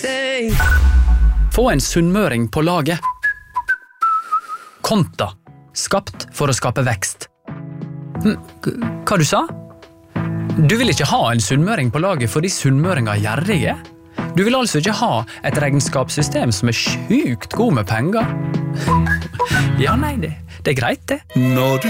Få en sunnmøring på laget. Konta. Skapt for å skape vekst. Hva du sa? Du vil ikke ha en sunnmøring på laget fordi sunnmøringer er gjerrige? Du vil altså ikke ha et regnskapssystem som er sjukt god med penger? Ja, nei, det er greit det. Når du